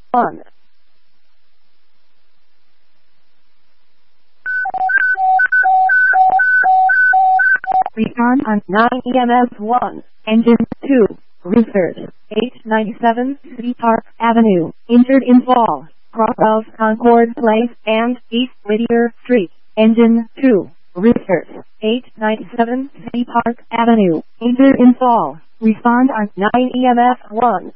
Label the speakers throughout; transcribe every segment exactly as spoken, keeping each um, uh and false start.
Speaker 1: one. Respond on nine E M S one. Engine two. Research. eight ninety-seven City Park Avenue. Injured in fall. Cross of Concord Place and East Whittier Street. Engine two. Research. eight ninety-seven City Park Avenue. Injured in fall. Respond on nine E M S one.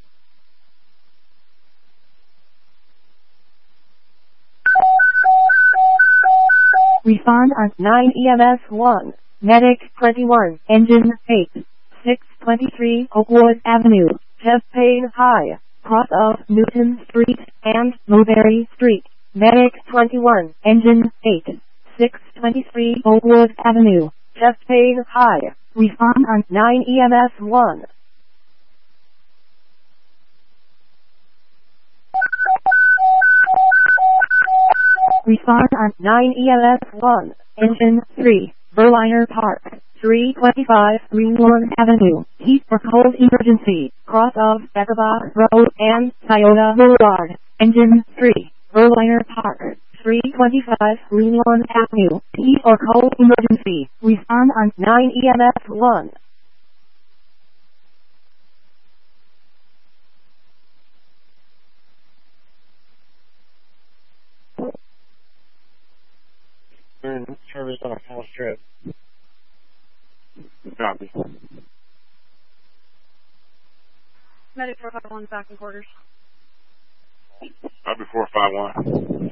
Speaker 1: Respond on nine E M S one. Medic twenty-one. Engine eight. six twenty-three Oakwood Avenue. Chest pain high. Cross of Newton Street and Mulberry Street. Medic twenty-one. Engine eight. six twenty-three Oakwood Avenue. Chest pain high. Respond on nine E M S one. Respond on nine E M S one. Engine three. Berliner Park. three twenty-five Greenlawn Avenue. Heat for cold emergency. Cross of Beckerbach Road and Toyota Boulevard. Engine three. Berliner Park. three twenty-five Greenlawn Avenue. Heat for cold emergency. Respond on nine E M S one.
Speaker 2: Service on a full strip. Copy.
Speaker 3: Medic four five one back in quarters.
Speaker 2: Copy four five one.